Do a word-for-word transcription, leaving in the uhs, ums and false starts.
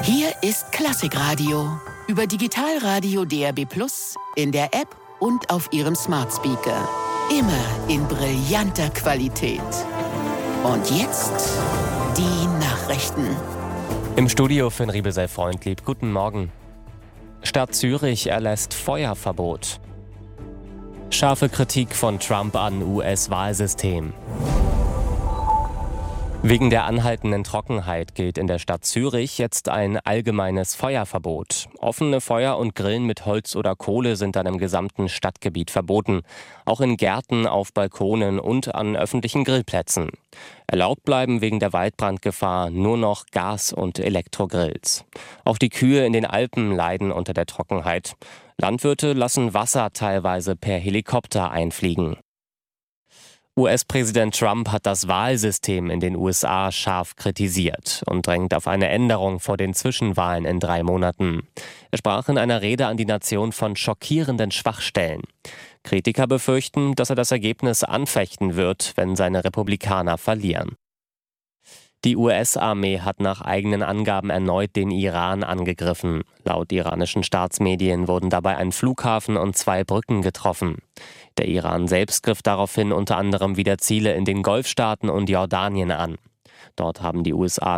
Hier ist Klassikradio über Digitalradio D A B plus, in der App und auf Ihrem Smart Speaker. Immer in brillanter Qualität. Und jetzt die Nachrichten. Im Studio Finn Riebel sei freundlich. Guten Morgen. Stadt Zürich erlässt Feuerverbot. Scharfe Kritik von Trump an U S-Wahlsystem. Wegen der anhaltenden Trockenheit gilt in der Stadt Zürich jetzt ein allgemeines Feuerverbot. Offene Feuer und Grillen mit Holz oder Kohle sind dann im gesamten Stadtgebiet verboten. Auch in Gärten, auf Balkonen und an öffentlichen Grillplätzen. Erlaubt bleiben wegen der Waldbrandgefahr nur noch Gas- und Elektrogrills. Auch die Kühe in den Alpen leiden unter der Trockenheit. Landwirte lassen Wasser teilweise per Helikopter einfliegen. U S-Präsident Trump hat das Wahlsystem in den U S A scharf kritisiert und drängt auf eine Änderung vor den Zwischenwahlen in drei Monaten. Er sprach in einer Rede an die Nation von schockierenden Schwachstellen. Kritiker befürchten, dass er das Ergebnis anfechten wird, wenn seine Republikaner verlieren. Die U S-Armee hat nach eigenen Angaben erneut den Iran angegriffen. Laut iranischen Staatsmedien wurden dabei ein Flughafen und zwei Brücken getroffen. Der Iran selbst griff daraufhin unter anderem wieder Ziele in den Golfstaaten und Jordanien an. Dort haben die U S A